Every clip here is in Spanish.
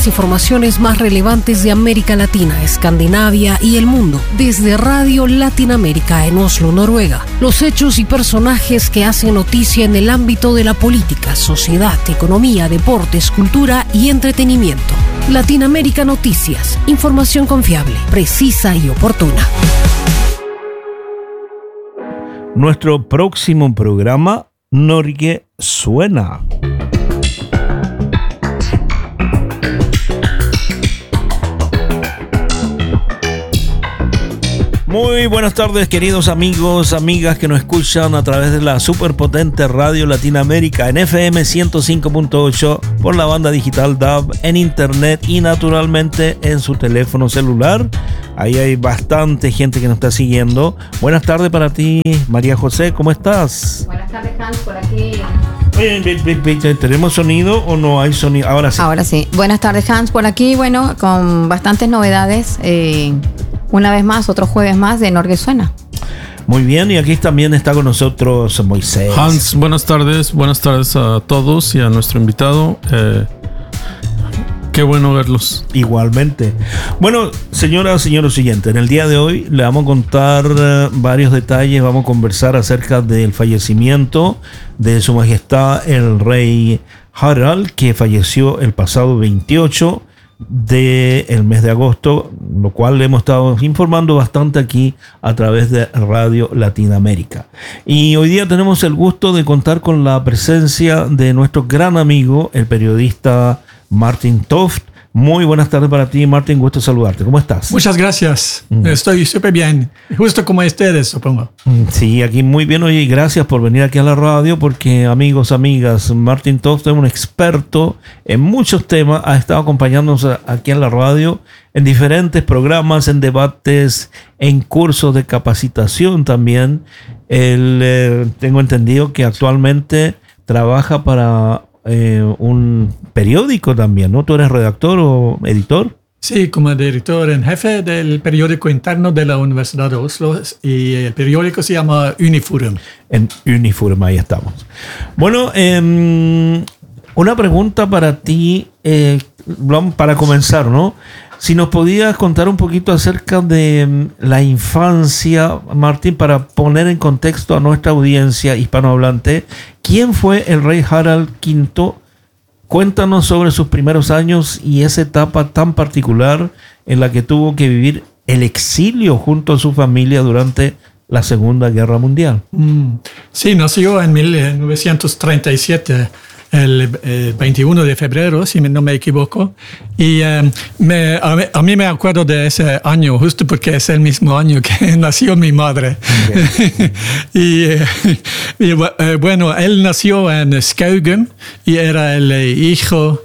las informaciones más relevantes de América Latina, Escandinavia y el mundo, desde Radio Latinoamérica en Oslo, Noruega. Los hechos y personajes que hacen noticia en el ámbito de la política, sociedad, economía, deportes, cultura y entretenimiento. Latinoamérica Noticias, información confiable, precisa y oportuna. Nuestro próximo programa, Norge Suena. Muy buenas tardes, queridos amigos, amigas que nos escuchan a través de la superpotente Radio Latinoamérica en FM 105.8 por la banda digital DAB, en internet y naturalmente en su teléfono celular. Ahí hay bastante gente que nos está siguiendo. Buenas tardes para ti, María José, ¿cómo estás? Buenas tardes, Hans, por aquí. ¿Tenemos sonido o no hay sonido? Ahora sí. Ahora sí. Buenas tardes, Hans, por aquí, bueno, con bastantes novedades. Una vez más, otro jueves más de Norge Suena. Muy bien, y aquí también está con nosotros Moisés. Hans, buenas tardes a todos y a nuestro invitado. Qué bueno verlos. Igualmente. Bueno, señoras, señores oyentes, en el día de hoy le vamos a contar varios detalles, vamos a conversar acerca del fallecimiento de Su Majestad el Rey Harald, que falleció el pasado 28 del mes de agosto, lo cual le hemos estado informando bastante aquí a través de Radio Latinoamérica. Y hoy día tenemos el gusto de contar con la presencia de nuestro gran amigo, el periodista Martin Toft. Muy buenas tardes para ti, Martin, gusto saludarte. ¿Cómo estás? Muchas gracias. Estoy súper bien. Justo como ustedes, supongo. Sí, aquí muy bien. Oye, y gracias por venir aquí a la radio porque, amigos, amigas, Martin Toft es un experto en muchos temas. Ha estado acompañándonos aquí en la radio en diferentes programas, en debates, en cursos de capacitación también. Él, tengo entendido que actualmente trabaja para un periódico también, ¿no? ¿Tú eres redactor o editor? Sí, como director en jefe del periódico interno de la Universidad de Oslo, y el periódico se llama Uniforum. En Uniforum, ahí estamos. Bueno, una pregunta para ti, para comenzar, ¿no? Si nos podías contar un poquito acerca de la infancia, Martín, para poner en contexto a nuestra audiencia hispanohablante, ¿quién fue el rey Harald V? Cuéntanos sobre sus primeros años y esa etapa tan particular en la que tuvo que vivir el exilio junto a su familia durante la Segunda Guerra Mundial. Sí, nació en 1937. El 21 de febrero, si no me equivoco. Y a mí me acuerdo de ese año, justo porque es el mismo año que nació mi madre. Okay. Bueno, él nació en Skaugum y era el hijo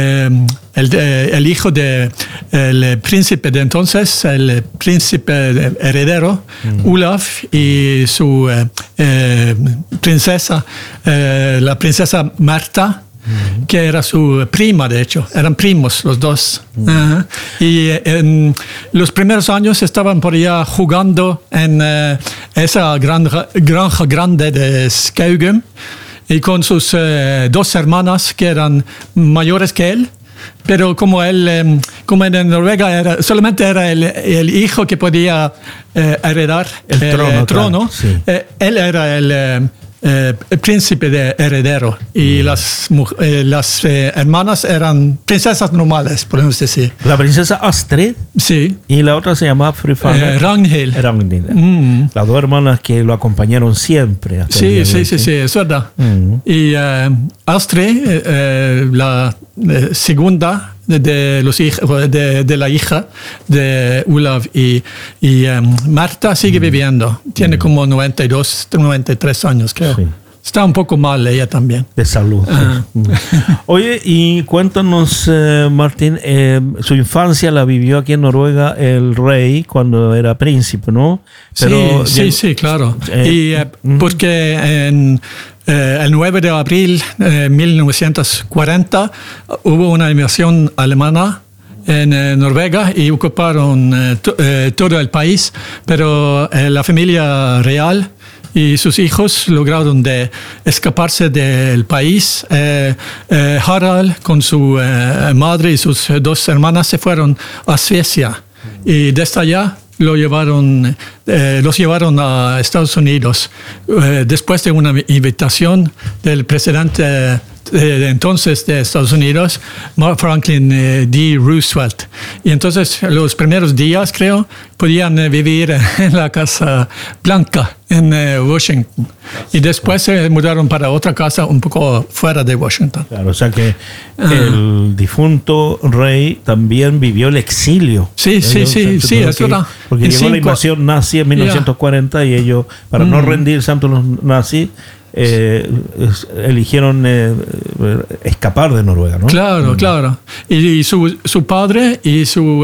del príncipe de entonces, el príncipe heredero, Olaf, y su princesa, la princesa Marta, que era su prima, de hecho. Eran primos los dos. Y en los primeros años estaban por allá jugando en esa granja grande de Skaugum, y con sus dos hermanas que eran mayores que él. Pero como en Noruega solamente era el hijo que podía heredar el trono, sí. Él era el príncipe heredero, y las hermanas eran princesas normales, podemos decir. La princesa Astrid, sí, y la otra se llamaba Ragnhild. Las dos hermanas que lo acompañaron siempre. Sí, es verdad. Y Astrid, la segunda de los hijos de la hija de Olaf, y Marta sigue viviendo. Tiene como 92, 93 años, creo. Sí. Está un poco mal ella también. De salud. Oye, y cuéntanos, Martín, su infancia la vivió aquí en Noruega el rey cuando era príncipe, ¿no? Pero, sí, claro. Porque el 9 de abril de 1940 hubo una invasión alemana en Noruega y ocuparon todo el país, pero la familia real y sus hijos lograron de escaparse del país. Harald con su madre y sus 2 hermanas se fueron a Suecia y desde allá los llevaron a Estados Unidos después de una invitación del presidente de entonces de Estados Unidos, Franklin D. Roosevelt. Y entonces los primeros días, creo, podían vivir en la Casa Blanca en Washington. Y después se mudaron para otra casa un poco fuera de Washington. Claro, o sea que el difunto rey también vivió el exilio. Sí, es verdad. Porque llegó la invasión nazi en 1940 y ellos, para no rendirse ante los nazis, eligieron escapar de Noruega, ¿no? Claro. Y su padre y su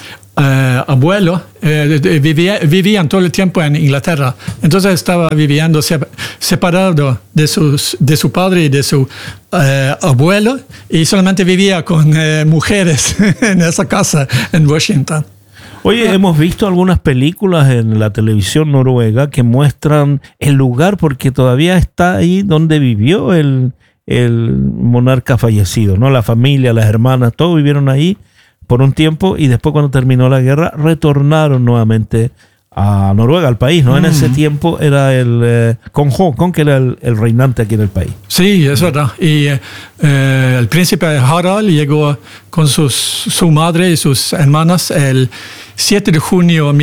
abuelo vivían todo el tiempo en Inglaterra. Entonces estaba viviendo separado de su padre y de su abuelo, y solamente vivía con mujeres en esa casa en Washington. Oye, hemos visto algunas películas en la televisión noruega que muestran el lugar, porque todavía está ahí donde vivió el monarca fallecido, ¿no? La familia, las hermanas, todos vivieron ahí por un tiempo, y después, cuando terminó la guerra, retornaron nuevamente a Noruega, al país, ¿no? En ese tiempo era el Kong Haakon, que era el reinante aquí en el país. Sí, es verdad. Y el príncipe Harald llegó con su madre y sus hermanas el 7 de junio de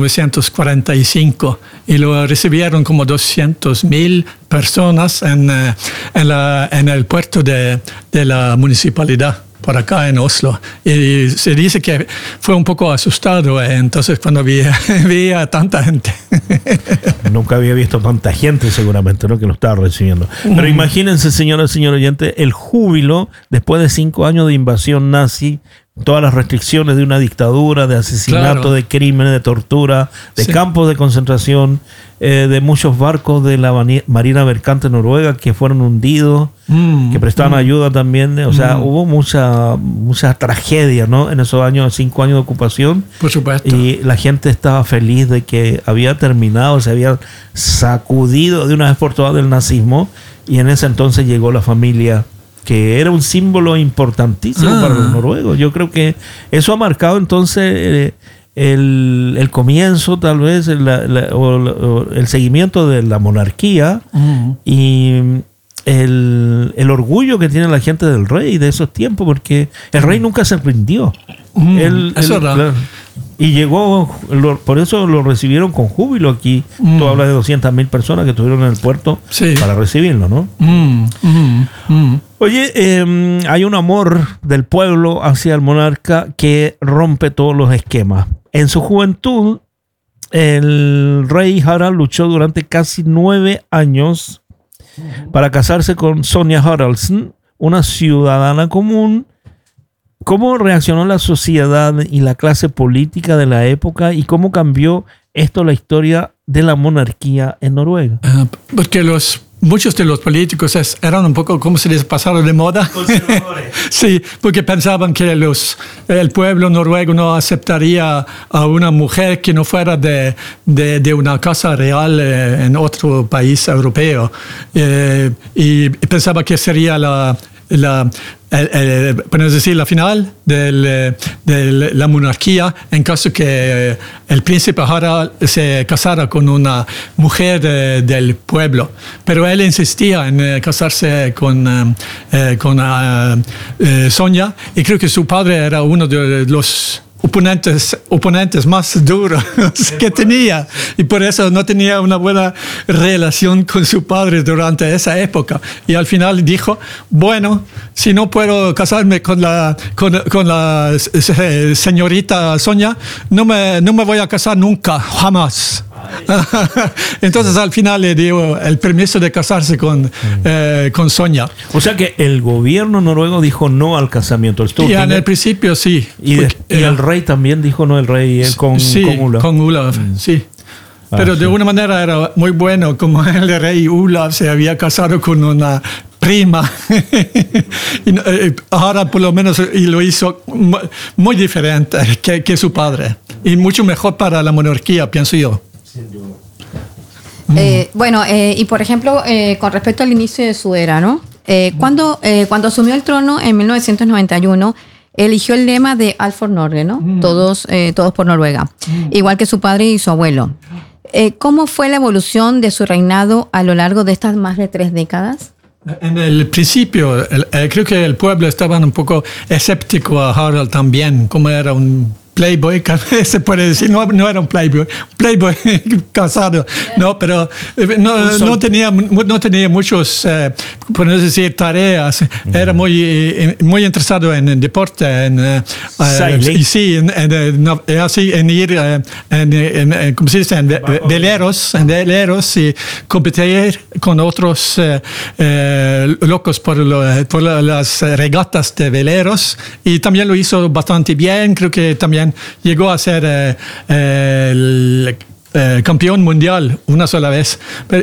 1945, y lo recibieron como 200,000 personas en el puerto de la municipalidad por acá en Oslo. Y se dice que fue un poco asustado entonces cuando veía tanta gente. Nunca había visto tanta gente, seguramente, ¿no?, que lo estaba recibiendo. Pero imagínense, señora, señor oyente, el júbilo después de 5 años de invasión nazi, todas las restricciones de una dictadura, de asesinato, claro, de crímenes, de tortura, de campos de concentración, de muchos barcos de la Marina Mercante Noruega que fueron hundidos, que prestaban ayuda también. O sea, hubo mucha tragedia, ¿no?, en esos 5 años de ocupación. Por supuesto. Y la gente estaba feliz de que había terminado, se había sacudido de una vez por todas del nazismo, y en ese entonces llegó la familia, que era un símbolo importantísimo para los noruegos. Yo creo que eso ha marcado entonces el comienzo, tal vez, o el seguimiento de la monarquía, y el orgullo que tiene la gente del rey de esos tiempos, porque el rey nunca se rindió. Y llegó, por eso lo recibieron con júbilo aquí. Tú hablas de 200,000 personas que estuvieron en el puerto para recibirlo, ¿no? Oye, hay un amor del pueblo hacia el monarca que rompe todos los esquemas. En su juventud, el rey Harald luchó durante casi 9 años para casarse con Sonja Haraldsen, una ciudadana común. ¿Cómo reaccionó la sociedad y la clase política de la época, y cómo cambió esto la historia de la monarquía en Noruega? Porque muchos de los políticos eran un poco, ¿cómo se dice?, pasados de moda. Conservadores. Sí, porque pensaban que el pueblo noruego no aceptaría a una mujer que no fuera de una casa real en otro país europeo. Y pensaba que sería podemos decir, la final de la monarquía en caso que el príncipe Harald se casara con una mujer del pueblo. Pero él insistía en casarse con Sonja, y creo que su padre era uno de los oponentes más duros que tenía, y por eso no tenía una buena relación con su padre durante esa época. Y al final dijo, bueno, si no puedo casarme con la señorita Sonja, no me voy a casar nunca, jamás. Entonces al final le dio el permiso de casarse con Sonja. O sea que el gobierno noruego dijo no al casamiento. Y en el principio sí. Y el rey también dijo no, el rey con Olav. Con Olav, sí. Pero de una manera era muy bueno, como el rey Olav se había casado con una prima. Y ahora por lo menos lo hizo muy diferente que su padre. Y mucho mejor para la monarquía, pienso yo. Bueno, y por ejemplo, con respecto al inicio de su era, ¿no? Cuando asumió el trono en 1991, eligió el lema de All for Norge, ¿no? Todos por Noruega, igual que su padre y su abuelo. ¿Cómo fue la evolución de su reinado a lo largo de estas más de 3 décadas? En el principio, creo que el pueblo estaba un poco escéptico a Harald también, como era un playboy, se puede decir, no era un playboy casado, no, pero no tenía muchos, por no decir, tareas. Era muy interesado en el deporte, en ir, ¿cómo se dice? En veleros y competir con otros locos por las regatas de veleros, y también lo hizo bastante bien. Creo que también llegó a ser el campeón mundial una sola vez.